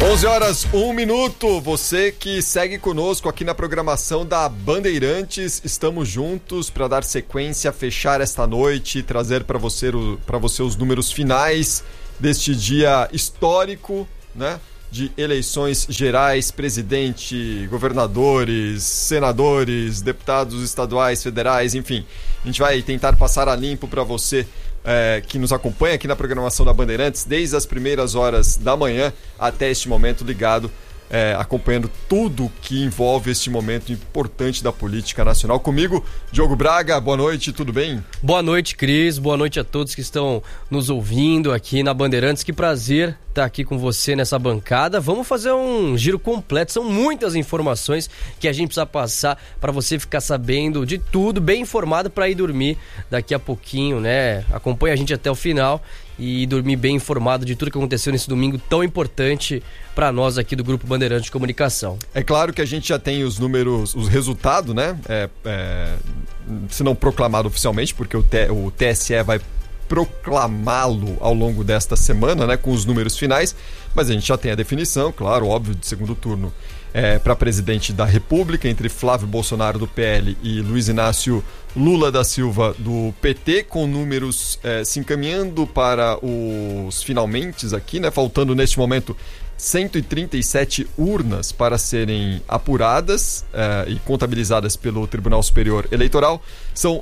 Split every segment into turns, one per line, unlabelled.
11h01. Você que segue conosco aqui na programação da Bandeirantes, estamos juntos para dar sequência, fechar esta noite, trazer para você os números finais deste dia histórico, né? De eleições gerais, presidente, governadores, senadores, deputados estaduais, federais, enfim. A gente vai tentar passar a limpo para você que nos acompanha aqui na programação da Bandeirantes desde as primeiras horas da manhã até este momento ligado, acompanhando tudo que envolve este momento importante da política nacional. Comigo, Diogo Braga, boa noite, tudo bem?
Boa noite, Cris, boa noite a todos que estão nos ouvindo aqui na Bandeirantes. Que prazer estar aqui com você nessa bancada. Vamos fazer um giro completo, são muitas informações que a gente precisa passar para você ficar sabendo de tudo, bem informado para ir dormir daqui a pouquinho, né? Acompanha a gente até o final e dormir bem informado de tudo que aconteceu nesse domingo tão importante para nós aqui do Grupo Bandeirantes de Comunicação. É claro que a gente já tem os números, os resultados, né? Se não proclamado oficialmente, porque o TSE vai proclamá-lo ao longo desta semana, né? Com os números finais, mas a gente já tem a definição, claro, óbvio, de segundo turno para presidente da República, entre Flávio Bolsonaro do PL e Luiz Inácio Lula da Silva do PT, com números se encaminhando para os finalmente aqui, né? Faltando neste momento 137 urnas para serem apuradas e contabilizadas pelo Tribunal Superior Eleitoral. São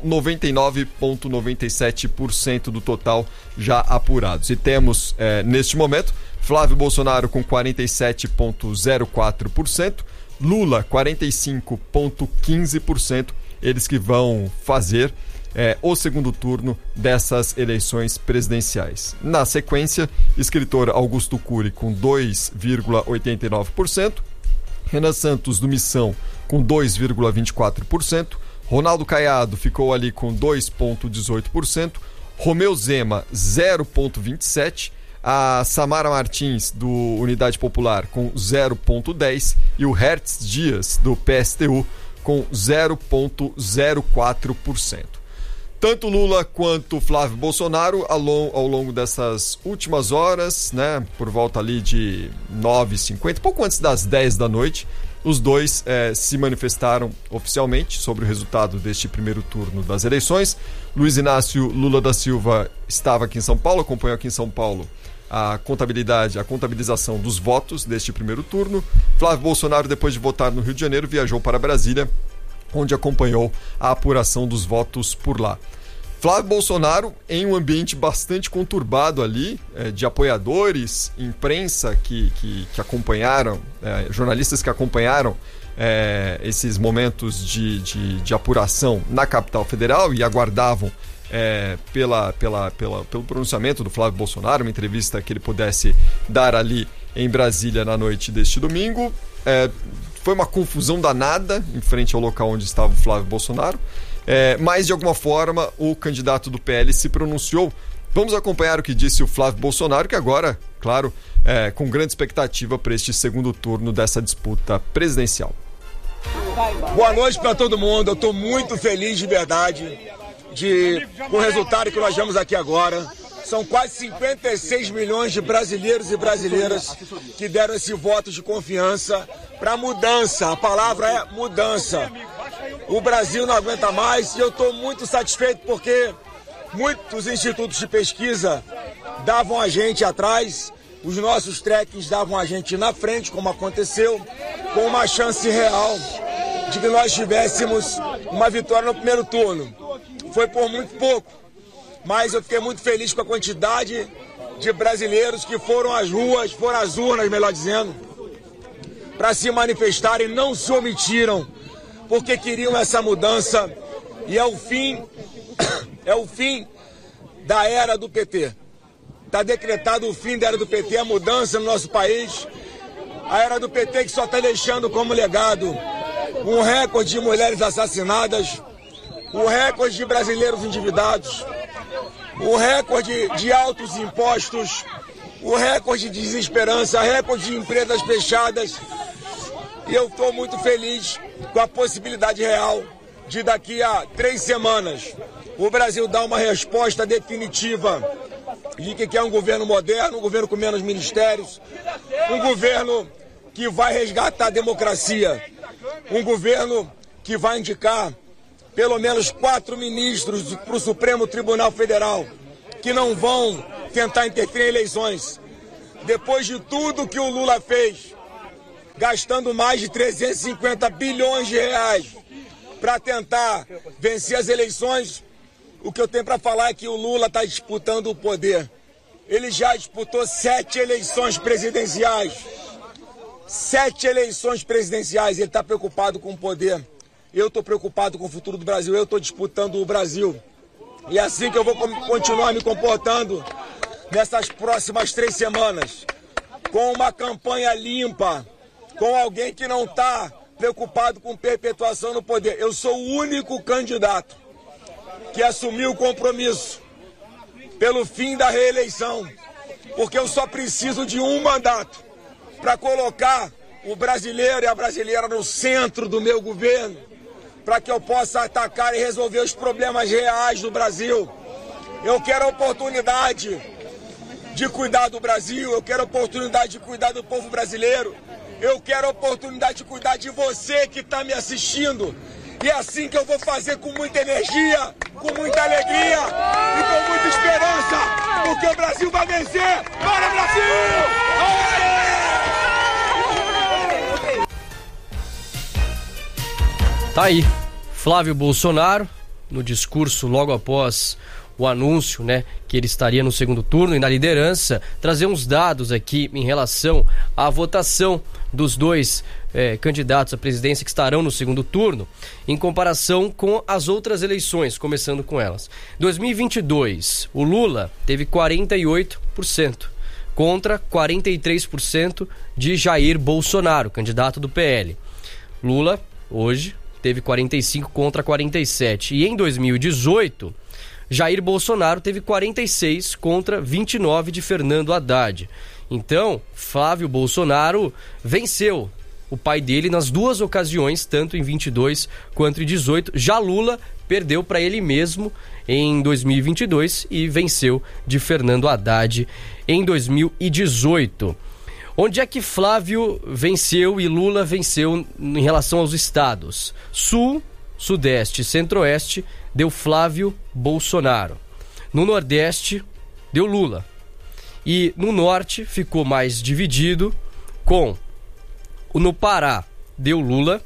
99,97% do total já apurados. E temos, neste momento, Flávio Bolsonaro com 47,04%, Lula 45,15%, eles que vão fazer o segundo turno dessas eleições presidenciais. Na sequência, escritor Augusto Cury com 2,89%, Renan Santos do Missão com 2,24%, Ronaldo Caiado ficou ali com 2,18%, Romeu Zema 0,27%, a Samara Martins do Unidade Popular com 0,10% e o Hertz Dias do PSTU com 0,04%. Tanto Lula quanto Flávio Bolsonaro, ao longo dessas últimas horas, né, por volta ali de 9h50, pouco antes das 10 da noite, os dois se manifestaram oficialmente sobre o resultado deste primeiro turno das eleições. Luiz Inácio Lula da Silva estava aqui em São Paulo, acompanhou aqui em São Paulo a contabilização dos votos deste primeiro turno. Flávio Bolsonaro, depois de votar no Rio de Janeiro, viajou para Brasília, onde acompanhou a apuração dos votos por lá. Flávio Bolsonaro, em um ambiente bastante conturbado ali, de apoiadores, imprensa que acompanharam, jornalistas que acompanharam esses momentos de apuração na capital federal e aguardavam pelo pronunciamento do Flávio Bolsonaro, uma entrevista que ele pudesse dar ali em Brasília na noite deste domingo. Foi uma confusão danada em frente ao local onde estava o Flávio Bolsonaro, mas de alguma forma o candidato do PL se pronunciou. Vamos acompanhar o que disse o Flávio Bolsonaro, que agora, claro, com grande expectativa para este segundo turno dessa disputa presidencial.
Boa noite para todo mundo, eu estou muito feliz de verdade com o resultado que nós vemos aqui agora. São quase 56 milhões de brasileiros e brasileiras que deram esse voto de confiança para mudança. A palavra é mudança. O Brasil não aguenta mais e eu estou muito satisfeito porque muitos institutos de pesquisa davam a gente atrás, os nossos trackings davam a gente na frente, como aconteceu, com uma chance real de que nós tivéssemos uma vitória no primeiro turno. Foi por muito pouco, mas eu fiquei muito feliz com a quantidade de brasileiros que foram às ruas, foram às urnas, melhor dizendo, para se manifestarem, não se omitiram, porque queriam essa mudança e é o fim da era do PT. Está decretado o fim da era do PT, a mudança no nosso país, a era do PT que só está deixando como legado um recorde de mulheres assassinadas, o recorde de brasileiros endividados, o recorde de altos impostos, o recorde de desesperança, recorde de empresas fechadas. E eu estou muito feliz com a possibilidade real de daqui a 3 semanas o Brasil dar uma resposta definitiva de que quer um governo moderno, um governo com menos ministérios, um governo que vai resgatar a democracia, um governo que vai indicar pelo menos 4 ministros para o Supremo Tribunal Federal, que não vão tentar interferir em eleições. Depois de tudo que o Lula fez, gastando mais de 350 bilhões de reais para tentar vencer as eleições, o que eu tenho para falar é que o Lula está disputando o poder. Ele já disputou 7 eleições presidenciais. 7 eleições presidenciais, ele está preocupado com o poder. Eu estou preocupado com o futuro do Brasil, eu estou disputando o Brasil. E é assim que eu vou continuar me comportando nessas próximas 3 semanas, com uma campanha limpa, com alguém que não está preocupado com perpetuação no poder. Eu sou o único candidato que assumiu o compromisso pelo fim da reeleição, porque eu só preciso de um mandato para colocar o brasileiro e a brasileira no centro do meu governo, para que eu possa atacar e resolver os problemas reais do Brasil. Eu quero a oportunidade de cuidar do Brasil, eu quero a oportunidade de cuidar do povo brasileiro, eu quero a oportunidade de cuidar de você que está me assistindo. E é assim que eu vou fazer, com muita energia, com muita alegria e com muita esperança, porque o Brasil vai vencer! Bora, Brasil!
Tá aí, Flávio Bolsonaro, no discurso logo após o anúncio, né, que ele estaria no segundo turno e na liderança, trazer uns dados aqui em relação à votação dos dois candidatos à presidência que estarão no segundo turno, em comparação com as outras eleições, começando com elas. 2022, o Lula teve 48%, contra 43% de Jair Bolsonaro, candidato do PL. Lula, hoje, teve 45% contra 47%. E em 2018... Jair Bolsonaro teve 46 contra 29 de Fernando Haddad. Então, Flávio Bolsonaro venceu o pai dele nas 2 ocasiões, tanto em 22 quanto em 18. Já Lula perdeu para ele mesmo em 2022 e venceu de Fernando Haddad em 2018. Onde é que Flávio venceu e Lula venceu em relação aos estados? Sul, Sudeste e Centro-Oeste deu Flávio Bolsonaro. No Nordeste deu Lula. E no Norte ficou mais dividido com... No Pará deu Lula.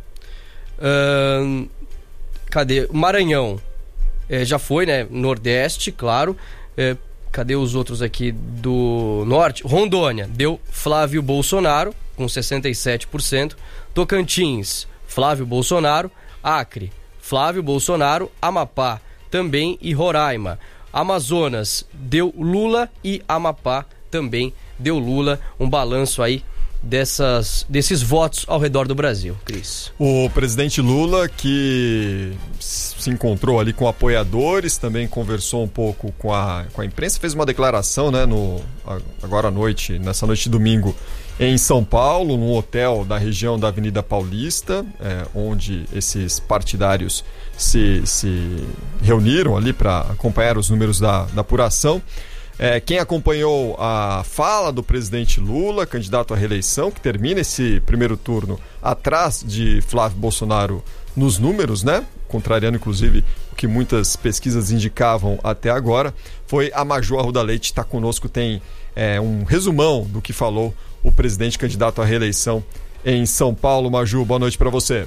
Cadê? O Maranhão já foi, né? Nordeste, claro. Cadê os outros aqui do Norte? Rondônia deu Flávio Bolsonaro com 67%. Tocantins, Flávio Bolsonaro. Acre, Flávio Bolsonaro. Amapá também e Roraima. Amazonas deu Lula e Amapá também deu Lula. Um balanço aí desses votos ao redor do Brasil. Cris.
O presidente Lula, que se encontrou ali com apoiadores, também conversou um pouco com a imprensa, fez uma declaração, né, agora à noite, nessa noite de domingo, em São Paulo, num hotel da região da Avenida Paulista, onde esses partidários se reuniram ali para acompanhar os números da apuração. Quem acompanhou a fala do presidente Lula, candidato à reeleição, que termina esse primeiro turno atrás de Flávio Bolsonaro nos números, né? Contrariando inclusive o que muitas pesquisas indicavam até agora, foi a Maju Arruda Leite, está conosco, tem um resumão do que falou o presidente candidato à reeleição em São Paulo. Maju, boa noite para você.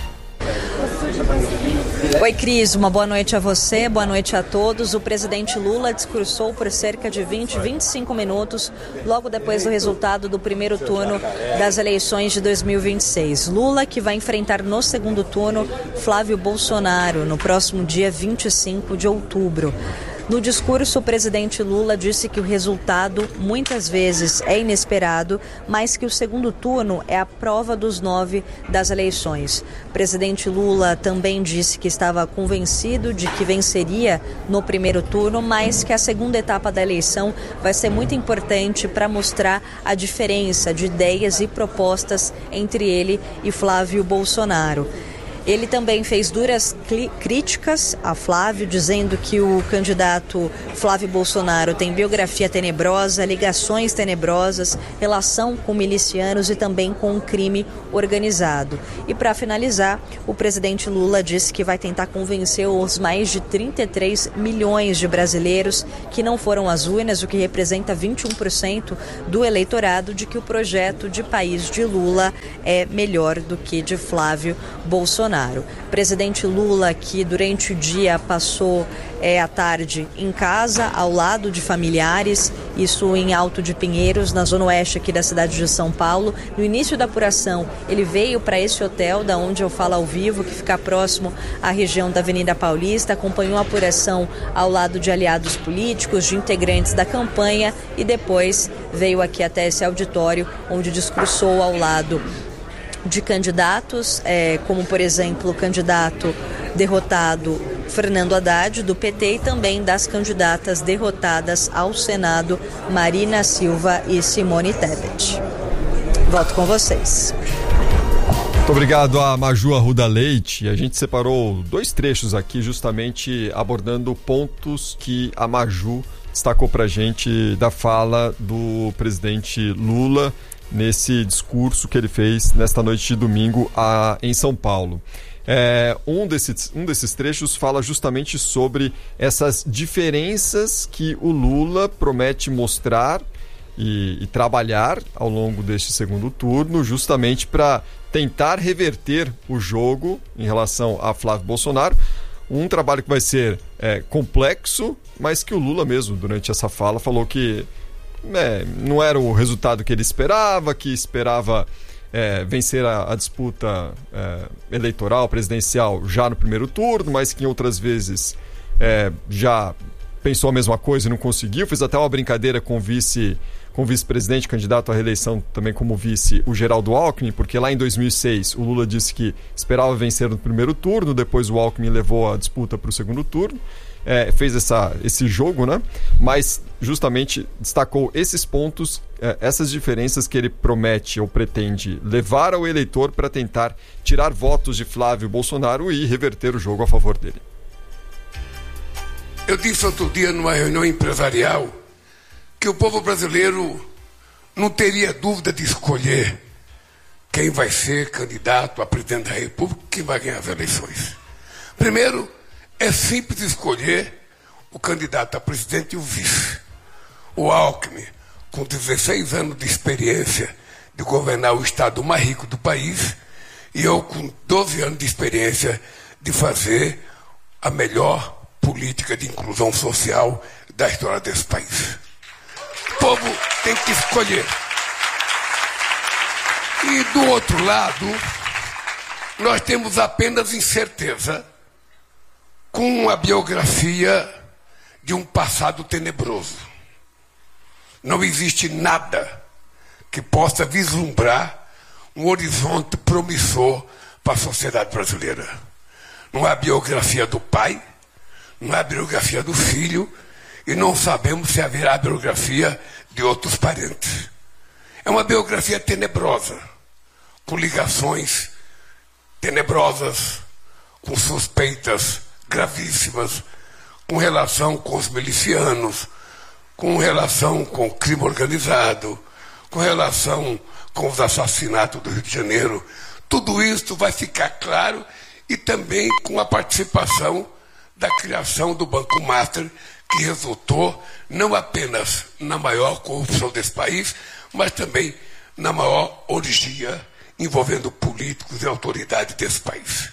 Oi, Cris, uma boa noite a você, boa noite a todos. O presidente Lula discursou por cerca de 25 minutos logo depois do resultado do primeiro turno das eleições de 2026. Lula, que vai enfrentar no segundo turno Flávio Bolsonaro no próximo dia 25 de outubro. No discurso, o presidente Lula disse que o resultado muitas vezes é inesperado, mas que o segundo turno é a prova dos 9 das eleições. O presidente Lula também disse que estava convencido de que venceria no primeiro turno, mas que a segunda etapa da eleição vai ser muito importante para mostrar a diferença de ideias e propostas entre ele e Flávio Bolsonaro. Ele também fez duras críticas a Flávio, dizendo que o candidato Flávio Bolsonaro tem biografia tenebrosa, ligações tenebrosas, relação com milicianos e também com o crime organizado. E para finalizar, o presidente Lula disse que vai tentar convencer os mais de 33 milhões de brasileiros que não foram às urnas, o que representa 21% do eleitorado, de que o projeto de país de Lula é melhor do que de Flávio Bolsonaro. Presidente Lula, que durante o dia passou à tarde em casa, ao lado de familiares, isso em Alto de Pinheiros, na zona oeste aqui da cidade de São Paulo. No início da apuração, ele veio para esse hotel, da onde eu falo ao vivo, que fica próximo à região da Avenida Paulista, acompanhou a apuração ao lado de aliados políticos, de integrantes da campanha e depois veio aqui até esse auditório, onde discursou ao lado de candidatos, como por exemplo o candidato derrotado Fernando Haddad, do PT, e também das candidatas derrotadas ao Senado, Marina Silva e Simone Tebet. Volto com vocês.
Muito obrigado a Maju Arruda Leite. A gente separou 2 trechos aqui justamente abordando pontos que a Maju destacou pra gente da fala do presidente Lula nesse discurso que ele fez nesta noite de domingo em São Paulo. Um desses trechos fala justamente sobre essas diferenças que o Lula promete mostrar e trabalhar ao longo deste segundo turno, justamente para tentar reverter o jogo em relação a Flávio Bolsonaro. Um trabalho que vai ser complexo, mas que o Lula mesmo, durante essa fala, falou que não era o resultado que ele esperava, que esperava vencer a disputa eleitoral, presidencial já no primeiro turno, mas que em outras vezes já pensou a mesma coisa e não conseguiu. Fez até uma brincadeira com o vice-presidente, candidato à reeleição também como vice, o Geraldo Alckmin, porque lá em 2006 o Lula disse que esperava vencer no primeiro turno, depois o Alckmin levou a disputa para o segundo turno. Fez esse jogo, né? Mas justamente destacou esses pontos, essas diferenças que ele promete ou pretende levar ao eleitor para tentar tirar votos de Flávio Bolsonaro e reverter o jogo a favor dele.
Eu disse outro dia numa reunião empresarial que o povo brasileiro não teria dúvida de escolher quem vai ser candidato a presidente da República, quem vai ganhar as eleições. Primeiro, é simples escolher o candidato a presidente e o vice. O Alckmin, com 16 anos de experiência de governar o estado mais rico do país, e eu com 12 anos de experiência de fazer a melhor política de inclusão social da história desse país. O povo tem que escolher. E do outro lado, nós temos apenas incerteza com a biografia de um passado tenebroso. Não existe nada que possa vislumbrar um horizonte promissor para a sociedade brasileira. Não há biografia do pai, não há biografia do filho, e não sabemos se haverá biografia de outros parentes. É uma biografia tenebrosa, com ligações tenebrosas, com suspeitas gravíssimas, com relação com os milicianos, com relação com o crime organizado, com relação com os assassinatos do Rio de Janeiro. Tudo isso vai ficar claro, e também com a participação da criação do Banco Master, que resultou não apenas na maior corrupção desse país, mas também na maior orgia envolvendo políticos e autoridades desse país.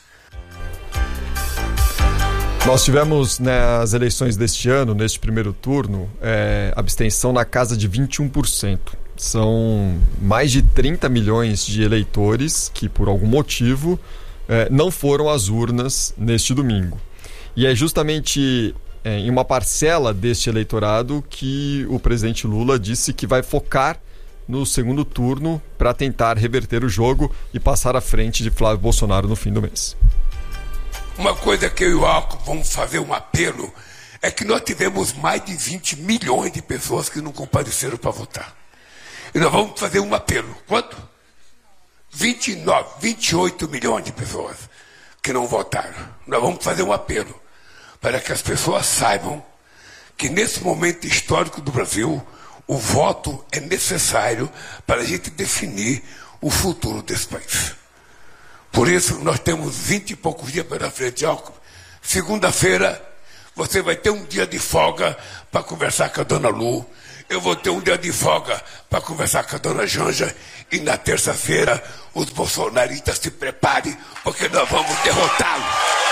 Nós tivemos nas eleições deste ano, neste primeiro turno, abstenção na casa de 21%. São mais de 30 milhões de eleitores que, por algum motivo, não foram às urnas neste domingo. E é justamente em uma parcela deste eleitorado que o presidente Lula disse que vai focar no segundo turno para tentar reverter o jogo e passar à frente de Flávio Bolsonaro no fim do mês.
Uma coisa que eu e o Alckmin vamos fazer um apelo é que nós tivemos mais de 20 milhões de pessoas que não compareceram para votar. E nós vamos fazer um apelo. Quanto? 28 milhões de pessoas que não votaram. Nós vamos fazer um apelo para que as pessoas saibam que nesse momento histórico do Brasil, o voto é necessário para a gente definir o futuro desse país. Por isso, nós temos 20 e poucos dias pela frente. Segunda-feira, você vai ter um dia de folga para conversar com a dona Lu. Eu vou ter um dia de folga para conversar com a dona Janja. E na terça-feira, os bolsonaristas se preparem, porque nós vamos derrotá-los.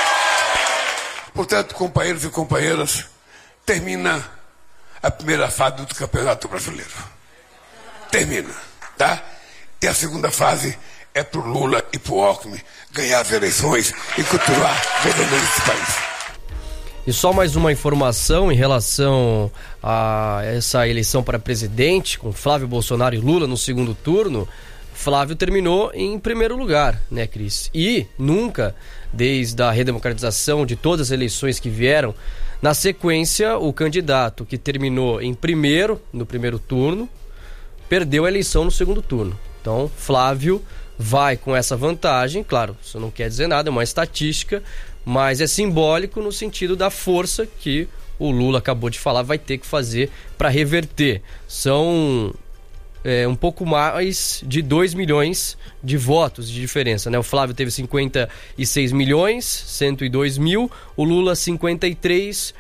Portanto, companheiros e companheiras, termina a primeira fase do Campeonato Brasileiro. Termina, tá? E a segunda fase é pro Lula e pro Alckmin ganhar as eleições e continuar governando esse país.
E só mais uma informação em relação a essa eleição para presidente, com Flávio Bolsonaro e Lula no segundo turno. Flávio terminou em primeiro lugar, né, Cris? E nunca, desde a redemocratização de todas as eleições que vieram, na sequência, o candidato que terminou em primeiro, no primeiro turno, perdeu a eleição no segundo turno. Então, Flávio vai com essa vantagem, claro, isso não quer dizer nada, é uma estatística, mas é simbólico no sentido da força que o Lula acabou de falar, vai ter que fazer para reverter. São um pouco mais de 2 milhões de votos de diferença, né? O Flávio teve 56 milhões, 102 mil, o Lula 53,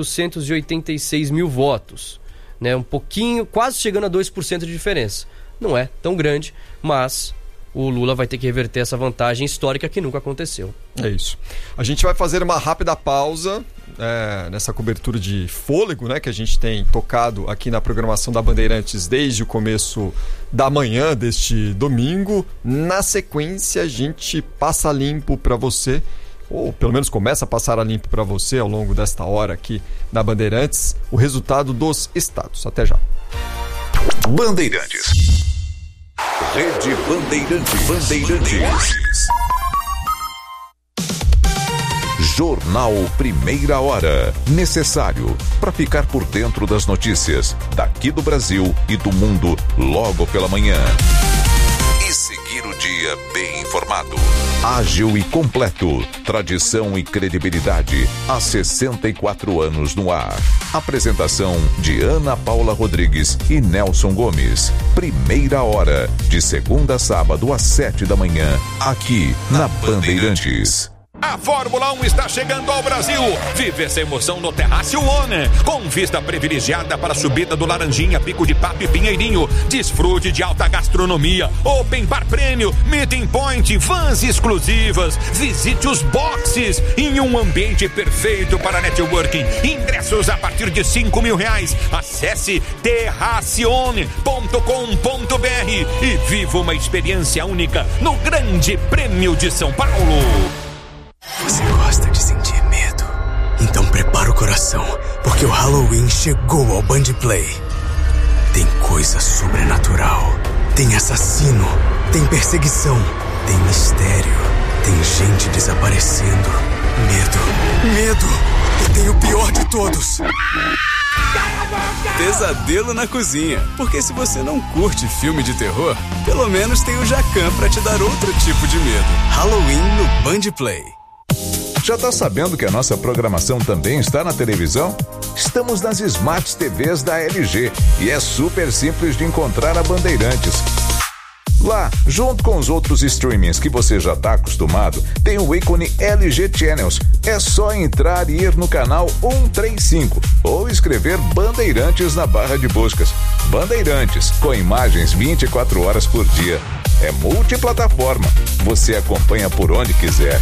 886 mil votos, né? Um pouquinho, quase chegando a 2% de diferença. Não é tão grande, mas o Lula vai ter que reverter essa vantagem histórica que nunca aconteceu.
É isso. A gente vai fazer uma rápida pausa nessa cobertura de fôlego, né, que a gente tem tocado aqui na programação da Bandeirantes desde o começo da manhã deste domingo. Na sequência, a gente passa limpo para você, ou pelo menos começa a passar a limpo para você ao longo desta hora aqui na Bandeirantes, o resultado dos estados. Até já.
Bandeirantes. Rede Bandeirantes. Jornal Primeira Hora. Necessário para ficar por dentro das notícias daqui do Brasil e do mundo logo pela manhã. E seguir o dia bem informado. Ágil e completo. Tradição e credibilidade. Há 64 anos no ar. Apresentação de Ana Paula Rodrigues e Nelson Gomes. Primeira Hora. De segunda a sábado às 7 da manhã. Aqui na Bandeirantes.
A Fórmula 1 está chegando ao Brasil. Vive essa emoção no Terraço One, com vista privilegiada para a subida do Laranjinha, Pico de Papo e Pinheirinho. Desfrute de alta gastronomia, open bar prêmio, meeting point, vans exclusivas. Visite os boxes em um ambiente perfeito para networking. Ingressos a partir de R$5.000. Acesse terracione.com.br e viva uma experiência única no Grande Prêmio de São Paulo.
Você gosta de sentir medo? Então prepara o coração, porque o Halloween chegou ao Band Play. Tem coisa sobrenatural, tem assassino, tem perseguição, tem mistério, tem gente desaparecendo. Medo. E tem o pior de todos. Pesadelo na cozinha. Porque se você não curte filme de terror, pelo menos tem o Jacan pra te dar outro tipo de medo. Halloween no Band Play.
Já tá sabendo que a nossa programação também está na televisão? Estamos nas Smart TVs da LG e é super simples de encontrar a Bandeirantes. Lá, junto com os outros streamings que você já está acostumado, tem o ícone LG Channels. É só entrar e ir no canal 135 ou escrever Bandeirantes na barra de buscas. Bandeirantes, com imagens 24 horas por dia. É multiplataforma. Você acompanha por onde quiser.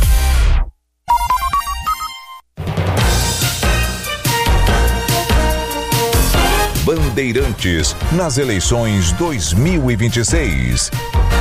Bandeirantes nas eleições 2026.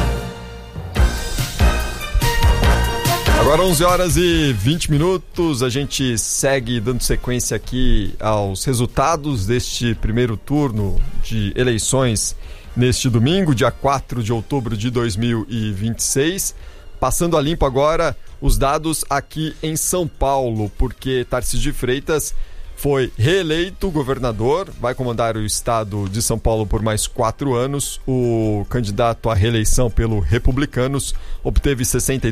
Agora 11 horas e 20 minutos, a gente segue dando sequência aqui aos resultados deste primeiro turno de eleições neste domingo, dia 4 de outubro de 2026. Passando a limpo agora os dados aqui em São Paulo, porque Tarcísio de Freitas foi reeleito governador, vai comandar o estado de São Paulo por mais 4 anos. O candidato à reeleição pelo Republicanos obteve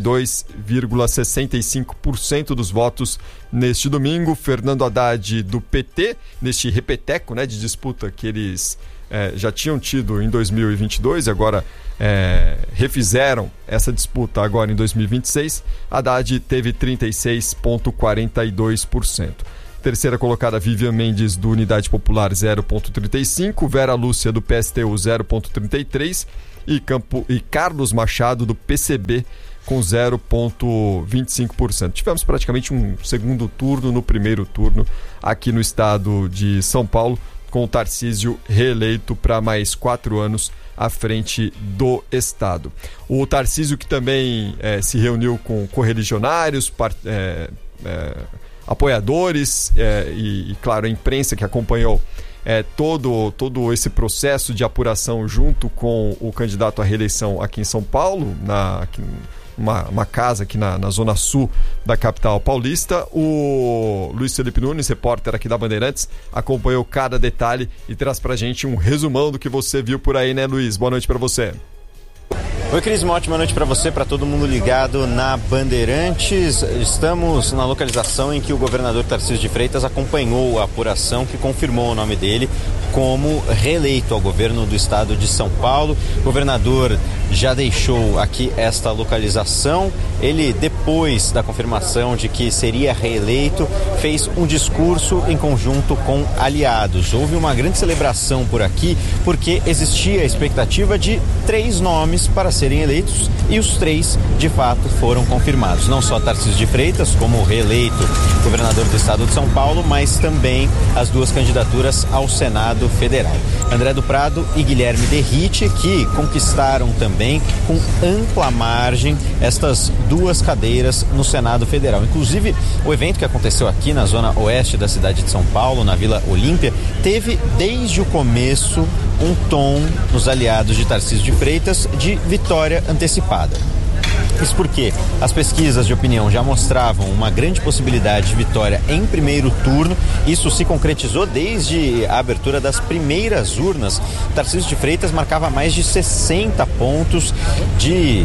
62,65% dos votos neste domingo. Fernando Haddad, do PT, neste repeteco, né, de disputa que eles já tinham tido em 2022 e agora refizeram essa disputa agora em 2026, Haddad teve 36,42%. Terceira colocada, Vivian Mendes, do Unidade Popular, 0,35%. Vera Lúcia, do PSTU, 0,33%. E Carlos Machado, do PCB, com 0,25%. Tivemos praticamente um segundo turno no primeiro turno aqui no estado de São Paulo, com o Tarcísio reeleito para mais 4 anos à frente do estado. O Tarcísio, que também se reuniu com correligionários, apoiadores e, claro, a imprensa que acompanhou todo esse processo de apuração junto com o candidato à reeleição aqui em São Paulo, uma casa aqui na zona sul da capital paulista. O Luiz Felipe Nunes, repórter aqui da Bandeirantes, acompanhou cada detalhe e traz pra gente um resumão do que você viu por aí, né, Luiz? Boa noite pra você.
Oi, Cris, uma ótima noite para você, para todo mundo ligado na Bandeirantes. Estamos na localização em que o governador Tarcísio de Freitas acompanhou a apuração que confirmou o nome dele como reeleito ao governo do estado de São Paulo. O governador já deixou aqui esta localização. Ele, depois da confirmação de que seria reeleito, fez um discurso em conjunto com aliados. Houve uma grande celebração por aqui, porque existia a expectativa de 3 nomes para serem eleitos e os 3 de fato foram confirmados. Não só Tarcísio de Freitas como reeleito governador do estado de São Paulo, mas também as 2 candidaturas ao Senado Federal. André do Prado e Guilherme Derrite, que conquistaram também com ampla margem estas 2 cadeiras no Senado Federal. Inclusive, o evento que aconteceu aqui na zona oeste da cidade de São Paulo, na Vila Olímpia, teve desde o começo um tom nos aliados de Tarcísio de Freitas de vitória antecipada. Isso porque as pesquisas de opinião já mostravam uma grande possibilidade de vitória em primeiro turno. Isso se concretizou desde a abertura das primeiras urnas. Tarcísio de Freitas marcava mais de 60 pontos de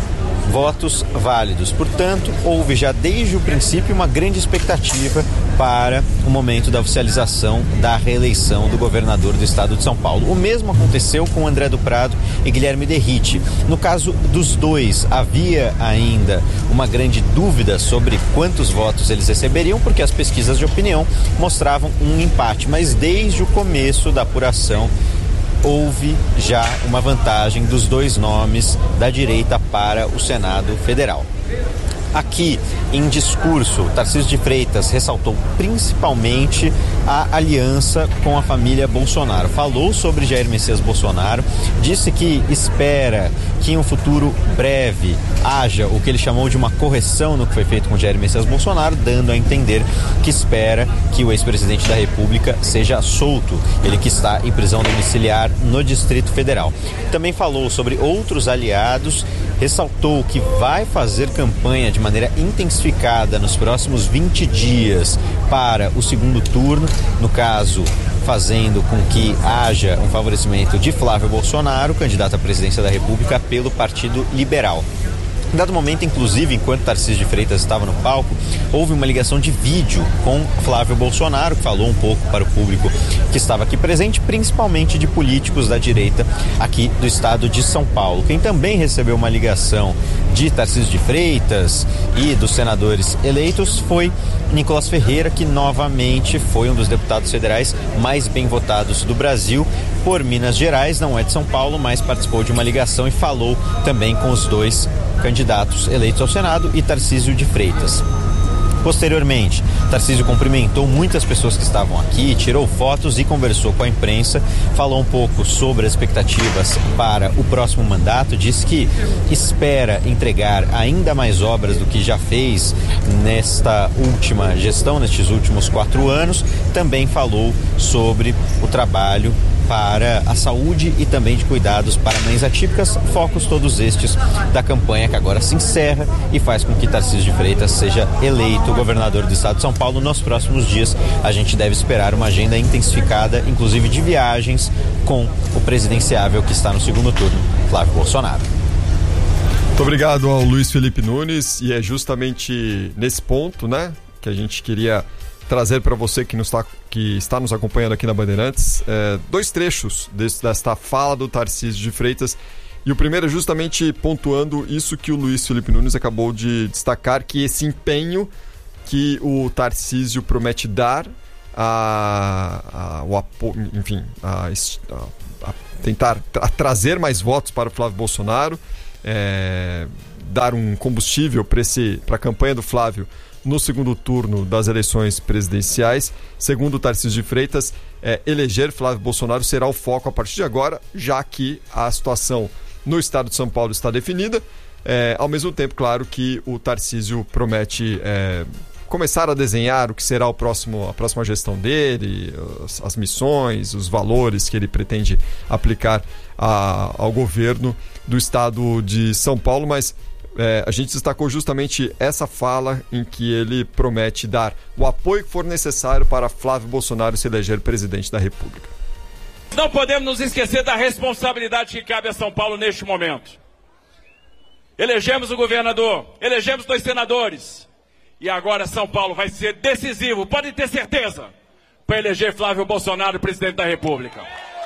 votos válidos. Portanto, houve já desde o princípio uma grande expectativa para o momento da oficialização da reeleição do governador do estado de São Paulo. O mesmo aconteceu com André do Prado e Guilherme Derrite. No caso dos 2, havia ainda uma grande dúvida sobre quantos votos eles receberiam, porque as pesquisas de opinião mostravam um empate, mas desde o começo da apuração houve já uma vantagem dos 2 nomes da direita para o Senado Federal. Aqui, em discurso, Tarcísio de Freitas ressaltou principalmente a aliança com a família Bolsonaro. Falou sobre Jair Messias Bolsonaro, disse que espera que em um futuro breve haja o que ele chamou de uma correção no que foi feito com Jair Messias Bolsonaro, dando a entender que espera que o ex-presidente da República seja solto, ele que está em prisão domiciliar no Distrito Federal. Também falou sobre outros aliados, ressaltou que vai fazer campanha de maneira intensificada nos próximos 20 dias para o segundo turno, no caso, fazendo com que haja um favorecimento de Flávio Bolsonaro, candidato à presidência da República pelo Partido Liberal. Em dado momento, inclusive, enquanto Tarcísio de Freitas estava no palco, houve uma ligação de vídeo com Flávio Bolsonaro, que falou um pouco para o público que estava aqui presente, principalmente de políticos da direita aqui do estado de São Paulo. Quem também recebeu uma ligação de Tarcísio de Freitas e dos senadores eleitos foi Nicolas Ferreira, que novamente foi um dos deputados federais mais bem votados do Brasil por Minas Gerais, não é de São Paulo, mas participou de uma ligação e falou também com os 2 candidatos eleitos ao Senado e Tarcísio de Freitas. Posteriormente, Tarcísio cumprimentou muitas pessoas que estavam aqui, tirou fotos e conversou com a imprensa, falou um pouco sobre as expectativas para o próximo mandato, disse que espera entregar ainda mais obras do que já fez nesta última gestão, nestes últimos 4 anos. Também falou sobre o trabalho para a saúde e também de cuidados para mães atípicas, focos todos estes da campanha que agora se encerra e faz com que Tarcísio de Freitas seja eleito governador do estado de São Paulo. Nos próximos dias a gente deve esperar uma agenda intensificada, inclusive de viagens, com o presidenciável que está no segundo turno, Flávio Bolsonaro.
Muito obrigado ao Luiz Felipe Nunes, e é justamente nesse ponto, né, que a gente queria trazer para você que está nos acompanhando aqui na Bandeirantes, dois trechos desta fala do Tarcísio de Freitas. E o primeiro é justamente pontuando isso que o Luiz Felipe Nunes acabou de destacar, que esse empenho que o Tarcísio promete dar o apoio, enfim, a tentar trazer mais votos para o Flávio Bolsonaro, dar um combustível para a campanha do Flávio no segundo turno das eleições presidenciais. Segundo o Tarcísio de Freitas, eleger Flávio Bolsonaro será o foco a partir de agora, já que a situação no estado de São Paulo está definida. Ao mesmo tempo, claro, que o Tarcísio promete começar a desenhar o que será a próxima gestão dele, as missões, os valores que ele pretende aplicar ao governo do estado de São Paulo, mas a gente destacou justamente essa fala em que ele promete dar o apoio que for necessário para Flávio Bolsonaro se eleger presidente da República.
Não podemos nos esquecer da responsabilidade que cabe a São Paulo neste momento. Elegemos o governador, elegemos 2 senadores, e agora São Paulo vai ser decisivo, podem ter certeza, para eleger Flávio Bolsonaro presidente da República.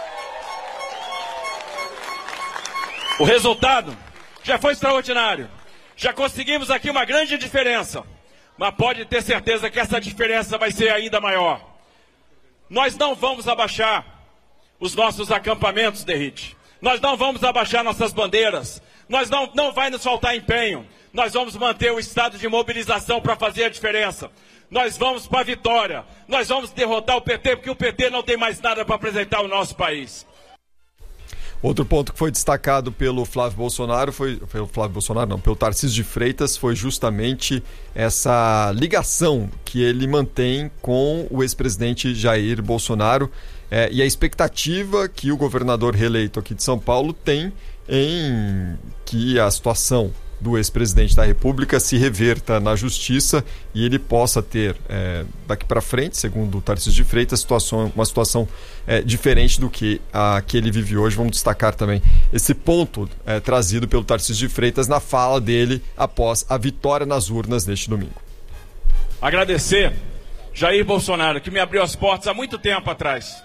O resultado já foi extraordinário. Já conseguimos aqui uma grande diferença. Mas pode ter certeza que essa diferença vai ser ainda maior. Nós não vamos abaixar os nossos acampamentos, Derrite. Nós não vamos abaixar nossas bandeiras. Não vai nos faltar empenho. Nós vamos manter o estado de mobilização para fazer a diferença. Nós vamos para a vitória. Nós vamos derrotar o PT, porque o PT não tem mais nada para apresentar ao nosso país.
Outro ponto que foi destacado pelo Flávio Bolsonaro, pelo Tarcísio de Freitas, foi justamente essa ligação que ele mantém com o ex-presidente Jair Bolsonaro, e a expectativa que o governador reeleito aqui de São Paulo tem em que a situação do ex-presidente da República se reverta na justiça e ele possa ter, daqui para frente, segundo o Tarcísio de Freitas, uma situação diferente do que a que ele vive hoje. Vamos destacar também esse ponto trazido pelo Tarcísio de Freitas na fala dele após a vitória nas urnas neste domingo.
Agradecer Jair Bolsonaro, que me abriu as portas há muito tempo atrás.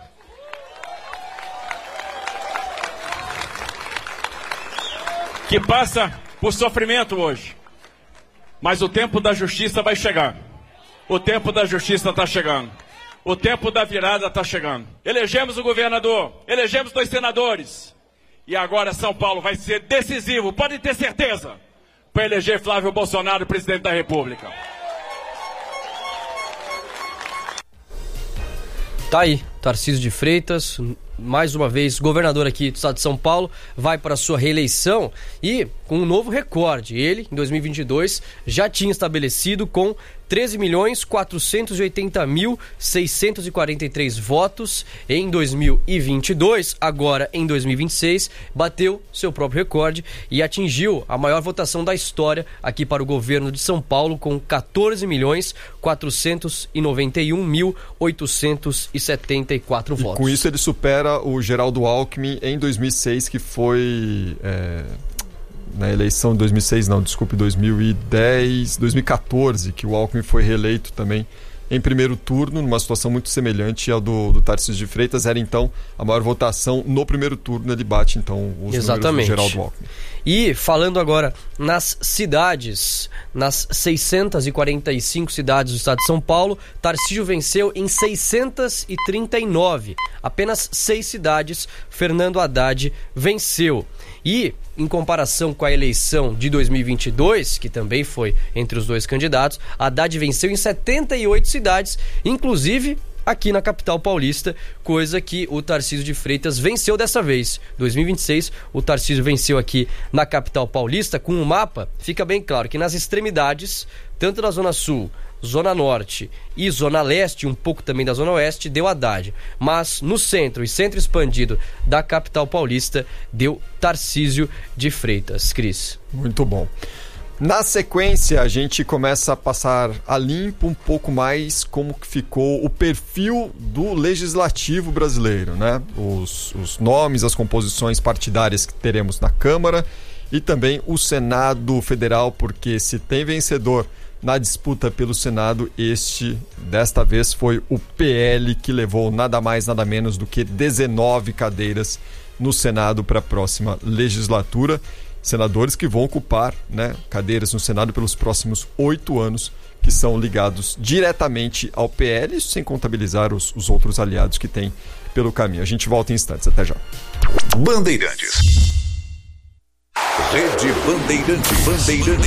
Que passa por sofrimento hoje. Mas o tempo da justiça vai chegar. O tempo da justiça está chegando. O tempo da virada está chegando. Elegemos o governador, elegemos 2 senadores. E agora São Paulo vai ser decisivo, podem ter certeza, para eleger Flávio Bolsonaro presidente da República.
Tá aí, Tarcísio de Freitas, mais uma vez governador aqui do estado de São Paulo, vai para a sua reeleição e com um novo recorde. Ele, em 2022, já tinha estabelecido com 13.480.643 votos em 2022. Agora, em 2026, bateu seu próprio recorde e atingiu a maior votação da história aqui para o governo de São Paulo, com 14.491.874 votos.
Com isso, ele supera o Geraldo Alckmin em 2006, que foi... na eleição de 2014, que o Alckmin foi reeleito também em primeiro turno, numa situação muito semelhante ao do Tarcísio de Freitas. Era então a maior votação no primeiro turno, ele bate então os números do Geraldo Alckmin.
E falando agora nas cidades, nas 645 cidades do estado de São Paulo, Tarcísio venceu em 639. Apenas 6 cidades Fernando Haddad venceu. E, em comparação com a eleição de 2022, que também foi entre os 2 candidatos, Haddad venceu em 78 cidades, inclusive aqui na capital paulista, coisa que o Tarcísio de Freitas venceu dessa vez. 2026, o Tarcísio venceu aqui na capital paulista. Com um mapa, fica bem claro que nas extremidades, tanto na Zona Sul, Zona Norte e Zona Leste, um pouco também da Zona Oeste, deu Haddad. Mas no centro e centro expandido da capital paulista, deu Tarcísio de Freitas. Cris.
Muito bom. Na sequência, a gente começa a passar a limpo um pouco mais como que ficou o perfil do legislativo brasileiro, né? Os nomes, as composições partidárias que teremos na Câmara e também o Senado Federal, porque se tem vencedor na disputa pelo Senado, desta vez foi o PL, que levou nada mais, nada menos do que 19 cadeiras no Senado para a próxima legislatura. Senadores que vão ocupar, né, cadeiras no Senado pelos próximos 8 anos, que são ligados diretamente ao PL, isso sem contabilizar os outros aliados que tem pelo caminho. A gente volta em instantes, até já.
Bandeirantes. Rede Bandeirantes.